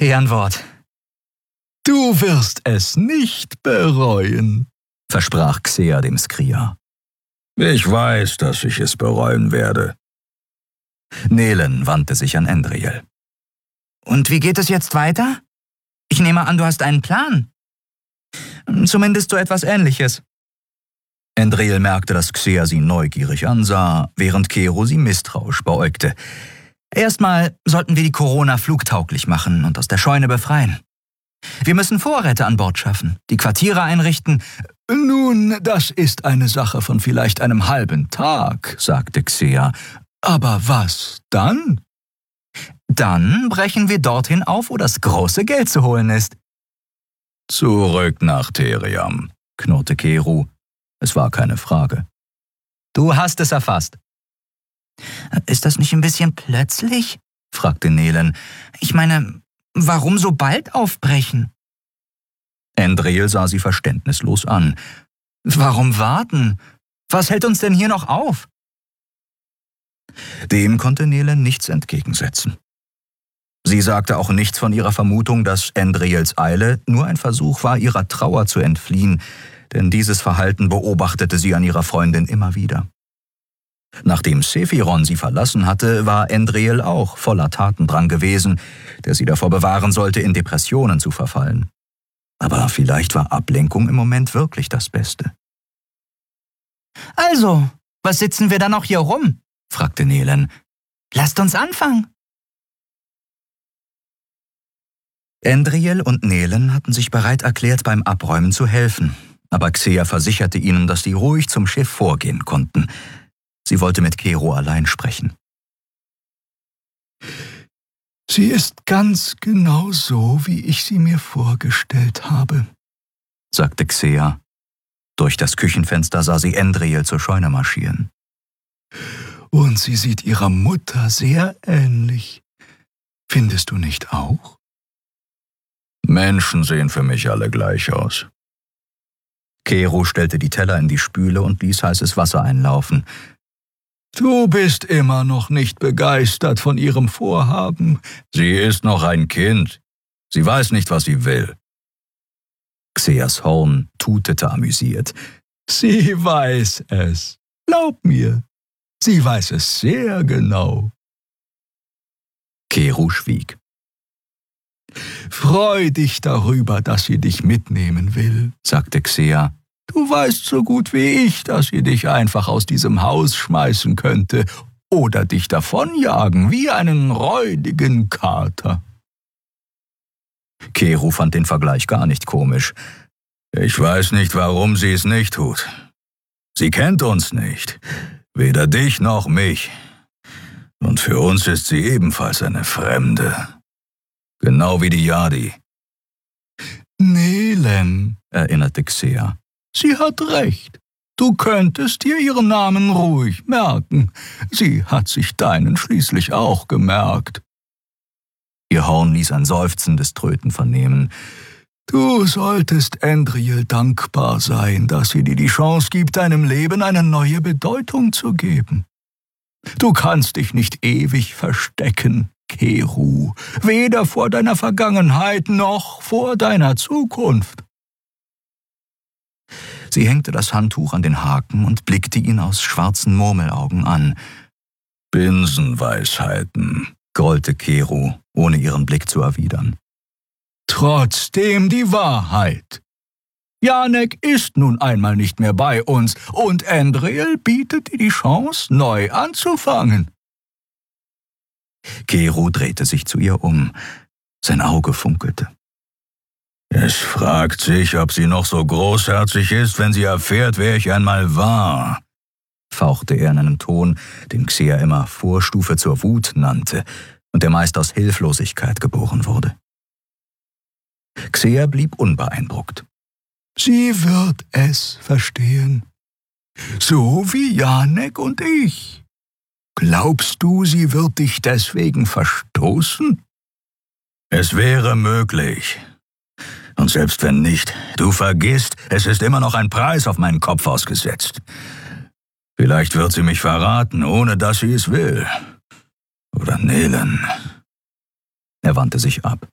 Ehrenwort. Du wirst es nicht bereuen, versprach Xea dem Skria. Ich weiß, dass ich es bereuen werde. Nelen wandte sich an Endriel. Und wie geht es jetzt weiter? Ich nehme an, du hast einen Plan. Zumindest so etwas Ähnliches. Endriel merkte, dass Xea sie neugierig ansah, während Kero sie misstrauisch beäugte. Erstmal sollten wir die Corona flugtauglich machen und aus der Scheune befreien. Wir müssen Vorräte an Bord schaffen, die Quartiere einrichten. Nun, das ist eine Sache von vielleicht einem halben Tag, sagte Xea. Aber was dann? Dann brechen wir dorthin auf, wo das große Geld zu holen ist. Zurück nach Theriam, knurrte Kero. Es war keine Frage. Du hast es erfasst. Ist das nicht ein bisschen plötzlich? Fragte Nelen. Ich meine, warum so bald aufbrechen? Endriel sah sie verständnislos an. Warum warten? Was hält uns denn hier noch auf? Dem konnte Nelen nichts entgegensetzen. Sie sagte auch nichts von ihrer Vermutung, dass Endriels Eile nur ein Versuch war, ihrer Trauer zu entfliehen, denn dieses Verhalten beobachtete sie an ihrer Freundin immer wieder. Nachdem Sephiron sie verlassen hatte, war Endriel auch voller Tatendrang gewesen, der sie davor bewahren sollte, in Depressionen zu verfallen. Aber vielleicht war Ablenkung im Moment wirklich das Beste. Also, was sitzen wir da noch hier rum? Fragte Nelen. Lasst uns anfangen. Endriel und Nelen hatten sich bereit erklärt, beim Abräumen zu helfen, aber Xea versicherte ihnen, dass sie ruhig zum Schiff vorgehen konnten. Sie wollte mit Kero allein sprechen. Sie ist ganz genau so, wie ich sie mir vorgestellt habe, sagte Xea. Durch das Küchenfenster sah sie Endriel zur Scheune marschieren. Und sie sieht ihrer Mutter sehr ähnlich. Findest du nicht auch? Menschen sehen für mich alle gleich aus. Kero stellte die Teller in die Spüle und ließ heißes Wasser einlaufen. Du bist immer noch nicht begeistert von ihrem Vorhaben. Sie ist noch ein Kind. Sie weiß nicht, was sie will. Xeas Horn tutete amüsiert. Sie weiß es. Glaub mir. Sie weiß es sehr genau. Kero schwieg. Freu dich darüber, dass sie dich mitnehmen will, sagte Xea. Du weißt so gut wie ich, dass sie dich einfach aus diesem Haus schmeißen könnte oder dich davonjagen wie einen räudigen Kater. Kero fand den Vergleich gar nicht komisch. Ich weiß nicht, warum sie es nicht tut. Sie kennt uns nicht, weder dich noch mich. Und für uns ist sie ebenfalls eine Fremde. Genau wie die Yadi. Nelen, erinnerte Xea. Sie hat recht. Du könntest dir ihren Namen ruhig merken. Sie hat sich deinen schließlich auch gemerkt. Ihr Horn ließ ein seufzendes Tröten vernehmen. Du solltest Endriel dankbar sein, dass sie dir die Chance gibt, deinem Leben eine neue Bedeutung zu geben. Du kannst dich nicht ewig verstecken, Kero, weder vor deiner Vergangenheit noch vor deiner Zukunft. Sie hängte das Handtuch an den Haken und blickte ihn aus schwarzen Murmelaugen an. Binsenweisheiten, grollte Kero, ohne ihren Blick zu erwidern. Trotzdem die Wahrheit. Janek ist nun einmal nicht mehr bei uns und Endriel bietet dir die Chance, neu anzufangen. Kero drehte sich zu ihr um. Sein Auge funkelte. Es fragt sich, ob sie noch so großherzig ist, wenn sie erfährt, wer ich einmal war, fauchte er in einem Ton, den Xea immer Vorstufe zur Wut nannte und der meist aus Hilflosigkeit geboren wurde. Xea blieb unbeeindruckt. Sie wird es verstehen. So wie Janek und ich. Glaubst du, sie wird dich deswegen verstoßen? Es wäre möglich. Und selbst wenn nicht, du vergisst, es ist immer noch ein Preis auf meinen Kopf ausgesetzt. Vielleicht wird sie mich verraten, ohne dass sie es will. Oder Nelen. Er wandte sich ab.